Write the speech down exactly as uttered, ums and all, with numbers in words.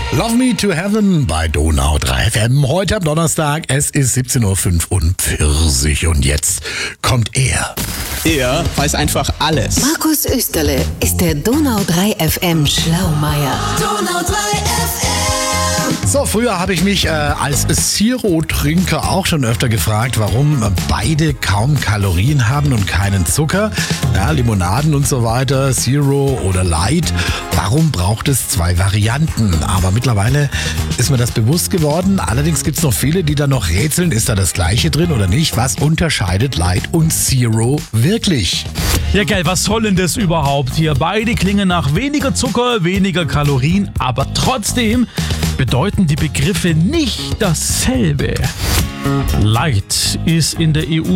Love Me to Heaven bei Donau drei F M. Heute am Donnerstag, es ist siebzehn Uhr fünfundvierzig und jetzt kommt er. Er weiß einfach alles. Markus Österle ist der Donau drei F M Schlaumeier. Donau drei F M. So, früher habe ich mich äh, als Zero-Trinker auch schon öfter gefragt, warum beide kaum Kalorien haben und keinen Zucker. Ja, Limonaden und so weiter, Zero oder Light. Warum braucht es zwei Varianten? Aber mittlerweile ist mir das bewusst geworden. Allerdings gibt es noch viele, die da noch rätseln, ist da das Gleiche drin oder nicht? Was unterscheidet Light und Zero wirklich? Ja, geil, was soll denn das überhaupt hier? Beide klingen nach weniger Zucker, weniger Kalorien, aber trotzdem bedeuten die Begriffe nicht dasselbe. Light ist in der E U